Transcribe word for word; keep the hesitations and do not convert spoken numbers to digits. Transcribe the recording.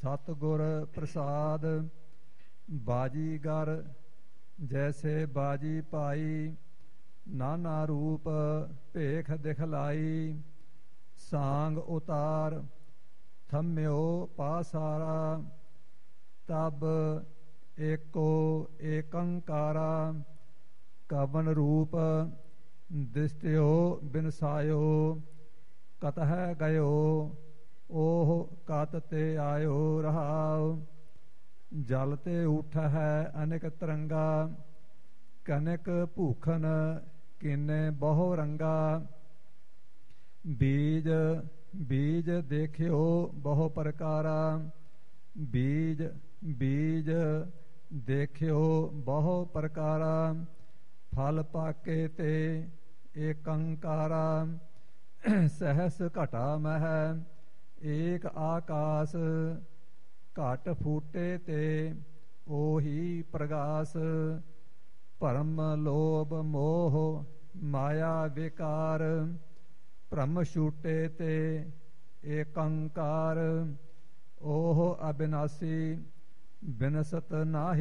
सतगुर प्रसाद बाजीगर जैसे बाजी पाई नाना रूप भेख दिखलाई सांग उतार थम्यो पासारा तब एको एकंकारा कवन रूप दिस्त्यो बिनसायो कतह गयो ओह कत ते आयो रहाओ जल ते उठ है अनेक तरंगा कनक भूखन किन्ने बहु रंगा बीज बीज देखियो बहु प्रकारा बीज बीज देखियो बहु प्रकारा फल पाके ते एकंकारा सहस घटा मह एक आकाश घट फूटे ते ओही प्रगास भरम लोभ मोह माया विकार भ्रम छूटे ते एकंकार ओह अविनाशी बिनसत नाहि